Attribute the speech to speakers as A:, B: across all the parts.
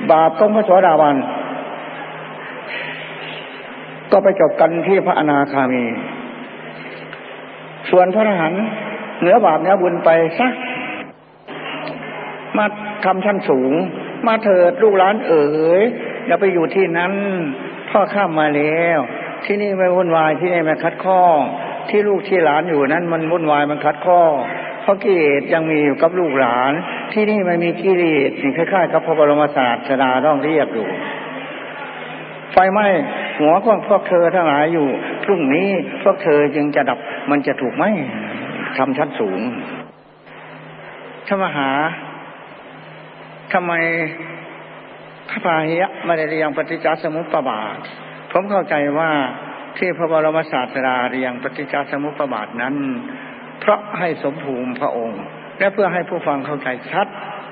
A: บาปของพระโสดาบันก็ไปจบกันที่พระอนาคามีส่วนพระอรหันต์เหนือบาปเหนือบุญไปซะมาทำชั้นสูงมาเถิดลูกหลานเอ๋ยอย่าไปอยู่ที่นั้นพ่อข้ามมาแล้วที่นี่ไม่วุ่นวายที่นี่ไม่คัดข้องที่ลูกที่หลานอยู่นั้นมันวุ่นวายมันคัดข้องเพราะกิเลสยังมีอยู่กับลูกหลานที่นี่ไม่มีกิเลสคล้ายๆกับพระบรมศาสดาต้องเรียกอยู่ไฟไหม้หัวของพวกเธอทั้งหลายอยู่พรุ่งนี้พวกเธอจึงจะดับมันจะถูกไหมทำชั้นสูงถ้ามหาทำไมพระพาหิยะไม่ได้เรียงปฏิจจสมุปบาทผมเข้าใจว่าที่พระบรมศาสดาเรียงปฏิจจสมุปบาทนั้นเพราะให้สมภูมิพระองค์และเพื่อให้ผู้ฟังเข้าใจชัด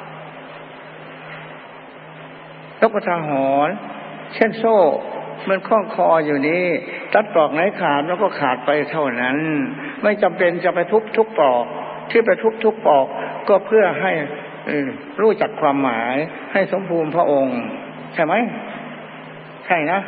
A: ยกอุทาหรณ์เช่นโซ่มันคล้องคออยู่นี้ตัดปลอกไหนขาดแล้วก็ขาดไปเท่านั้นไม่จำเป็นจะไปทุบทุกปลอกที่ไปทุบปลอกก็เพื่อให้รู้จักความหมายให้สมภูมิพระองค์ใช่ไหมใช่นะ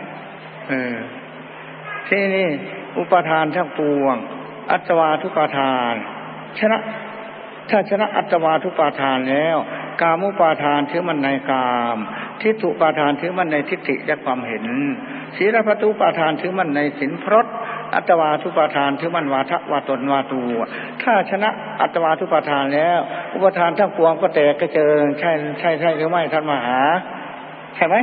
A: ที่นี่อุปทานทั้งปวงอัตวาทุปาทานถ้าชนะอัตวาทุปาทานแล้วกามุปาทานถือมันในกามทิฏฐุปาทานถือมันในทิฏฐิและความเห็นศีลพัตตุปาทานถือมันในศีลพรตอัตวาทุปาทานถือมันวาทะวาตนวาตูถ้าชนะอัตวาทุปาทานแล้วอุปทานทั้งปวงก็แตกกระเจิงใช่หรือไม่ท่านมหาใช่ไหม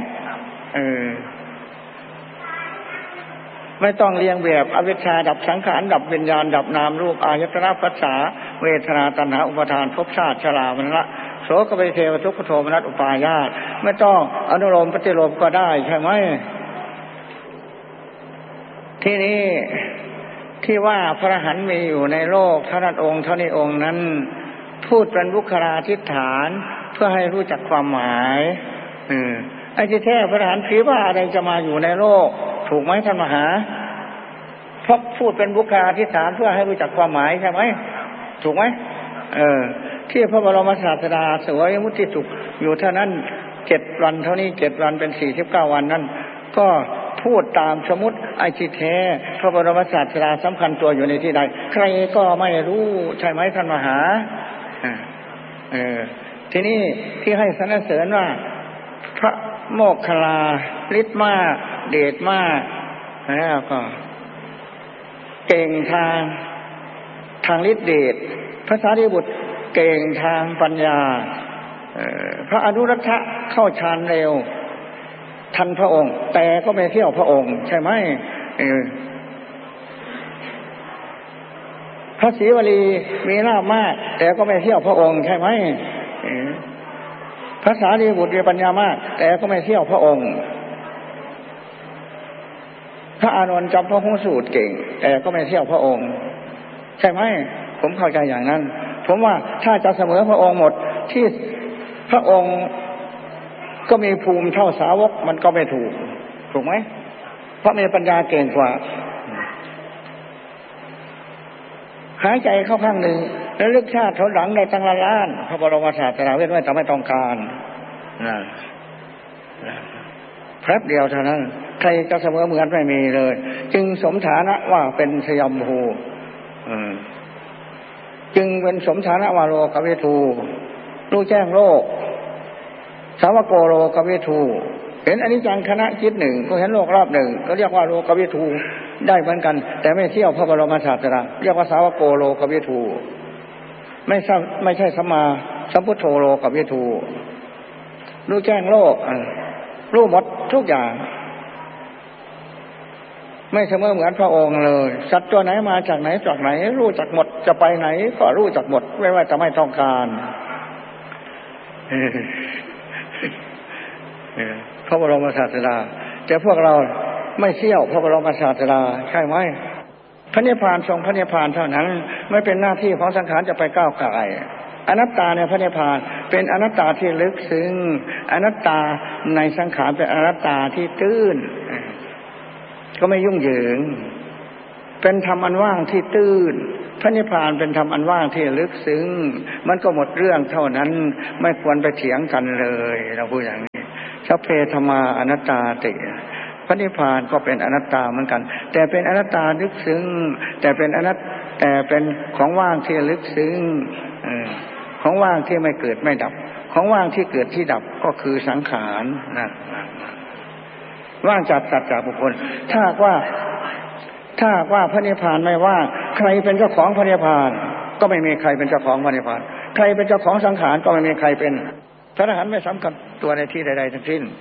A: ไม่ต้องเรียงแบบอวิชชาดับสังขารดับวิญญาณดับนามรูปอายตนะปัสสาเวทนาตัณหาอุปทานภพชาติชรามรณะโสกปริเทวทุกขโทมนัสอุปาญาตไม่ต้องอนุโลมปฏิโลมก็ได้ใช่ไหมที่นี้ที่ว่าพระอรหันต์มีอยู่ในโลกเท่านั้นองค์เท่านี้องค์นั้นพูดเป็นบุคลาธิฐานเพื่อให้รู้จักความหมายไอ้ที่แท้พระอรหันต์คิดว่าอะไรจะมาอยู่ในโลกถูกไหมท่านมหาเพราะพูดเป็นบุคลาธิฐานเพื่อให้รู้จักความหมายใช่ไหมถูกไหมที่พระบรมศาสดาเสวยมุติสุขอยู่เท่านั้น7 วันเท่านี้7 วันเป็น49 วันนั้นก็พูดตามสมมุติไอ้ที่แท้พระบรมศาสดาสำคัญตัวอยู่ในที่ใดใครก็ไม่รู้ใช่ไหมท่านมหาทีนี้ที่ให้สรรเสริญว่าพระโมคคัลลาฤทธิ์มากเดชมากแล้วก็เก่งทางฤทธิ์เดชพระสารีบุตรเก่งทางปัญญาพระอนุรักษ์เข้าฌานเร็วทันพระองค์แต่ก็ไม่เที่ยวพระองค์ใช่ไหมพระศรีวลีมีลาภมากแต่ก็ไม่เที่ยวพระองค์ใช่ไหมพระสารีบุตรมีปัญญามากแต่ก็ไม่เที่ยวพระองค์พระอานนท์จำพระหูสูตรเก่งแต่ก็ไม่เที่ยวพระองค์ใช่ไหมผมเข้าใจอย่างนั้นผมว่าถ้าจะเสมอพระองค์หมดที่พระองค์ก็มีภูมิเท่าสาวกมันก็ไม่ถูกไหมเพราะมีปัญญาเก่งกว่าหายใจเข้าข้างหนึ่งแล้วลึกชาติถอยหลังในตั้งล้านพระบรมศาสดาเว้นไว้แต่ไม่ต้องการแป๊บเดียวเท่านั้นใครจะเสมอเหมือนไม่มีเลยจึงสมฐานะว่าเป็นสยามภูจึงเป็นสมฐานะว่าโลกวิทูรู้แจ้งโลกสาวโกโลกวิทูเห็นอนิจจังคณะจิตหนึ่งก็เห็นโลกรอบหนึ่งก็เรียกว่าโลกวิทูได้เหมือนกันแต่ไม่เที่ยวพระบรมศาสดาเรียกว่าสาวโกโลกวิทูไม่ใช่สัมมาสัมพุทโธโลกวิทูรู้แจ้งโลกรู้หมดทุกอย่างไม่เสมอเหมือนพระองค์เลยสัตว์ตัวไหนมาจากไหนรู้จักหมดจะไปไหนก็รู้จักหมดไม่ว่าจะไม่ต้องการพระบรมศาสดาแต่พวกเราไม่เที่ยวพระบรมศาสดาใช่ไหมพระนิพพานทรงพระนิพพานเท่านั้นไม่เป็นหน้าที่ของสังขารจะไปก้าวไก่อนัตตาในพระนิพพานเป็นอนัตตาที่ลึกซึ้งอนัตตาในสังขารเป็นอนัตตาที่ตื้นก็ไม่ยุ่งเหยิงเป็นธรรมอันว่างที่ตื้นพระนิพพานเป็นธรรมอันว่างที่ลึกซึ้งมันก็หมดเรื่องเท่านั้นไม่ควรไปเถียงกันเลยเราพูดอย่างนี้สัพเพธัมมาอนัตตาติพระนิพพานก็เป็นอนัตตาเหมือนกันแต่เป็นอนัตตาลึกซึ้งแต่เป็นของว่างที่ลึกซึ้งของว่างที่ไม่เกิดไม่ดับของว่างที่เกิดที่ดับก็คือสังขารนะว่างจากสัตว์จากบุคคลถ้าว่าพระนิพพานไม่ว่างใครเป็นเจ้าของพระนิพพานก็ไม่มีใครเป็นเจ้าของพระนิพพานใครเป็นเจ้าของสังขารก็ไม่มีใครเป็นพระอรหันต์ไม่สำคัญตัวในที่ใดๆทั้งสิ้น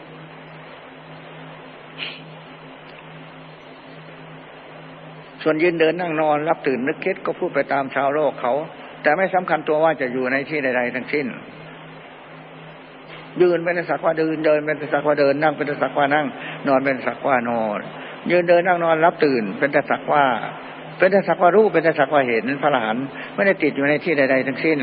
A: ส่วนยืนเดินนั่งนอนรับตื่นนึกคิดก็พูดไปตามชาวโลกเขาแต่ไม่สำคัญตัวว่าจะอยู่ในที่ใดๆทั้งสิ้นยืนเป็นสักว่าเดินเดินเป็นสักว่าเดินนั่งเป็นสักว่านั่งนอนเป็นสักว่านอนยืนเดินนั่งนอนรับตื่นเป็นสักว่ารู้เป็นสักว่าเห็นพระอรหันต์ไม่ได้ติดอยู่ในที่ใดๆทั้งสิ้น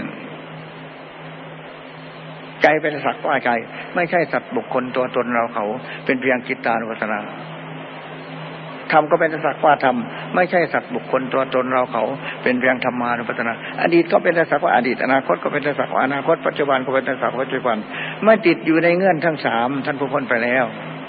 A: ใจเป็นสักว่าใจไม่ใช่สัตว์บุคคลตัวตนเราเขาเป็นเพียงจิตตานุปัสสนาธรรมก็เป็นสักว่าธรรมไม่ใช่สัตว์บุคคลตัวตนเราเขาเป็นเพียงธรรมานุปัสสนาอดีตก็เป็นสักว่าอดีตอนาคตก็เป็นสักว่าอนาคตปัจจุบันก็เป็นสักว่าปัจจุบันไม่ติดอยู่ในเงื่อนทั้งสามท่านผู้พ้นไปแล้ว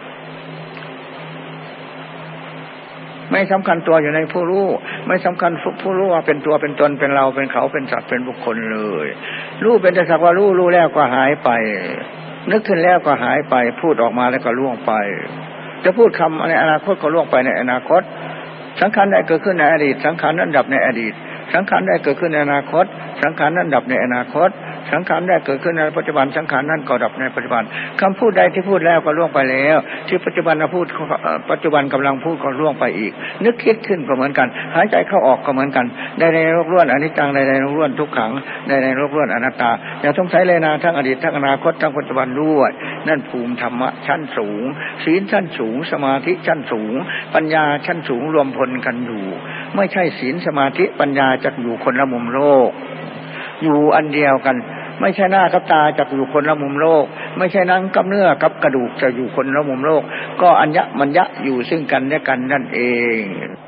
A: ไม่สำคัญตัวอยู่ในผู้รู้ไม่สำคัญผู้รู้ว่าเป็นตัวเป็นตนเป็นเราเป็นเขาเป็นสัตว์เป็นบุคคลเลยรู้เป็นแต่สักว่ารู้แล้วก็หายไปนึกขึ้นแล้วก็หายไปพูดออกมาแล้วก็ล่วงไปจะพูดคำในอนาคตก็ล่วงไปในอนาคตสังขารได้เกิดขึ้นในอดีตสังขารนั้นดับในอดีตสังขารได้เกิดขึ้นในอนาคตสังขารนั้นดับในอนาคตสังขารได้เกิดขึ้นในปัจจุบันสังขารนั้นก็ดับในปัจจุบันคำพูดใดที่พูดแล้วก็ล่วงไปแล้วที่ปัจจุบันพูดปัจจุบันกำลังพูดก็ล่วงไปอีกนึกคิดขึ้นก็เหมือนกันหายใจเข้าออกก็เหมือนกันได้ในโลกล้วนอนิจจังได้ในโลกล้วนทุกขังได้ในโลกล้วนอนัตตาอย่าสงสัยเลยนะทั้งอดีตทั้งอนาคตทั้งปัจจุบันด้วยนั่นภูมิธรรมะชั้นสูงศีลชั้นสูงสมาธิชั้นสูงปัญญาชั้นสูงรวมพลกันอยู่ไม่ใช่ศีลสมาธิปัญญาจะอยู่คนละมุมโลกอยู่อันเดียวกันไม่ใช่หน้ากับตาจะอยู่คนละมุมโลกไม่ใช่หนังกับเนื้อกับกระดูกจะอยู่คนละมุมโลกก็อัญญมัญญะอยู่ซึ่งกันและกันนั่นเอง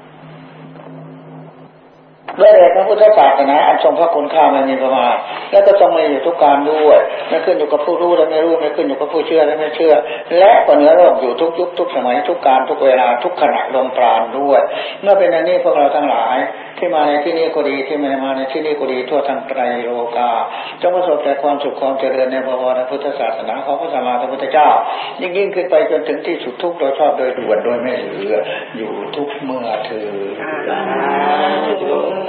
A: ด้วยเดชพระพุทธศาสนาอันทรงพระคุณค่าไม่มีประมาณและก็ทรงมีอยู่ทุกการด้วยไม่ขึ้นอยู่กับผู้รู้และไม่รู้ไม่ขึ้นอยู่กับผู้เชื่อและไม่เชื่อและก็เหนือโลกอยู่ทุกยุคทุกสมัยทุกการทุกเวลาทุกขณะลมปราณด้วยเมื่อเป็นอย่างนี้พวกเราทั้งหลายที่มาในที่นี้ก็ดีที่ไม่มาในที่นี้ก็ดีทั่วทั้งไตรโลกาจงประสบแต่ความสุขความเจริญในพระวรพุทธศาสนาของพระสัมมาสัมพุทธเจ้ายิ่งขึ้นไปจนถึงที่สุดทุกโดยชอบโดยด่วนโดยไม่เหลืออยู่ทุกเมื่อเถิด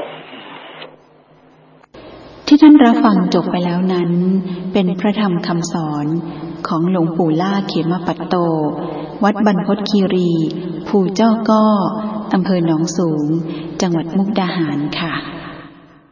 B: ที่ท่านรับฟังจบไปแล้วนั้นเป็นพระธรรมคำสอนของหลวงปู่ล่าเขมปัตโตวัดบรรพตคีรีภูเจ้าก้ออำเภอหนองสูงจังหวัดมุกดาหารค่ะ